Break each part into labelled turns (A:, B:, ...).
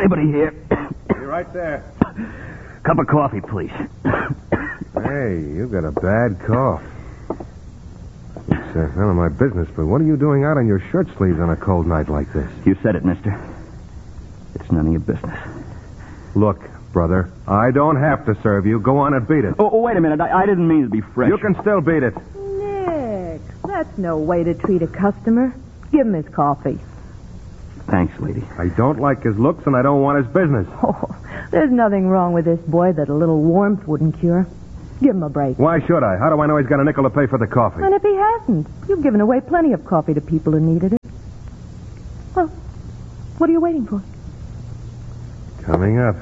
A: Anybody here?
B: You're right there.
A: Cup of coffee, please.
B: Hey, you got a bad cough. It's none of my business, but what are you doing out on your shirt sleeves on a cold night like this?
A: You said it, mister. It's none of your business.
B: Look, brother, I don't have to serve you. Go on and beat it.
A: Oh, wait a minute. I didn't mean to be fresh.
B: You can still beat it.
C: Nick, that's no way to treat a customer. Give him his coffee.
A: Thanks, lady.
B: I don't like his looks, and I don't want his business.
C: Oh, there's nothing wrong with this boy that a little warmth wouldn't cure. Give him a break.
B: Why should I? How do I know he's got a nickel to pay for the coffee?
C: And if he hasn't, you've given away plenty of coffee to people who needed it. Well, what are you waiting for?
B: Coming up.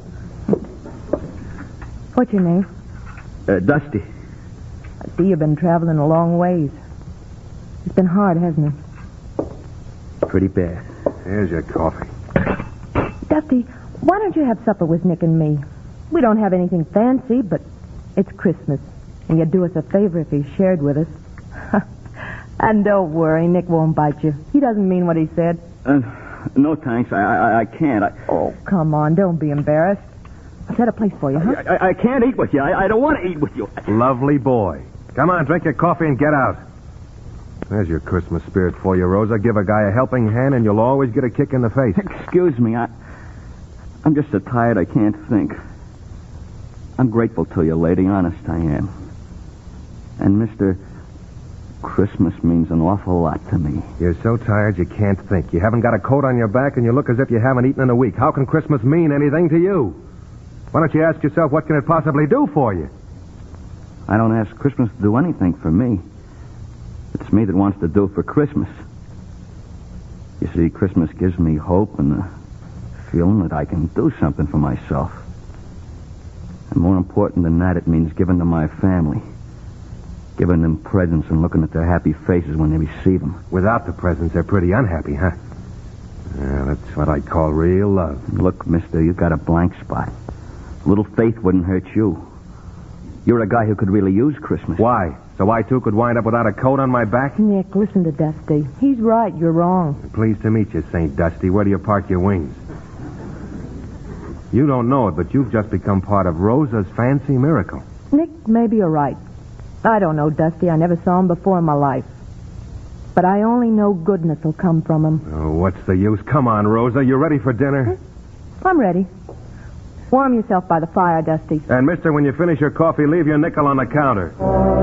C: What's your name?
A: Dusty.
C: I see you've been traveling a long ways. It's been hard, hasn't it?
A: Pretty bad.
B: Here's your coffee.
C: Dusty, why don't you have supper with Nick and me? We don't have anything fancy, but it's Christmas, and you'd do us a favor if he shared with us. And don't worry, Nick won't bite you. He doesn't mean what he said.
A: No, thanks. I can't.
C: Oh, come on, don't be embarrassed. I'll set a place for you, huh?
A: I can't eat with you. I don't want to eat with you.
B: Lovely boy. Come on, drink your coffee and get out. There's your Christmas spirit for you, Rosa. Give a guy a helping hand, and you'll always get a kick in the face.
A: Excuse me. I'm just so tired I can't think. I'm grateful to you, lady. Honest, I am. And, Mr. Christmas means an awful lot to me.
B: You're so tired you can't think. You haven't got a coat on your back, and you look as if you haven't eaten in a week. How can Christmas mean anything to you? Why don't you ask yourself, what can it possibly do for you?
A: I don't ask Christmas to do anything for me. It's me that wants to do for Christmas. You see, Christmas gives me hope and the feeling that I can do something for myself. And more important than that, it means giving to my family. Giving them presents and looking at their happy faces when they receive them.
B: Without the presents, they're pretty unhappy, huh? Yeah, that's what I call real love.
A: Look, mister, you've got a blank spot. A little faith wouldn't hurt you. You're a guy who could really use Christmas.
B: Why? So I, too, could wind up without a coat on my back?
C: Nick, listen to Dusty. He's right. You're wrong.
B: Pleased to meet you, St. Dusty. Where do you park your wings? You don't know it, but you've just become part of Rosa's fancy miracle.
C: Nick, maybe you're right. I don't know, Dusty. I never saw him before in my life. But I only know goodness will come from him.
B: Oh, what's the use? Come on, Rosa. You ready for dinner?
C: I'm ready. Warm yourself by the fire, Dusty.
B: And, mister, when you finish your coffee, leave your nickel on the counter.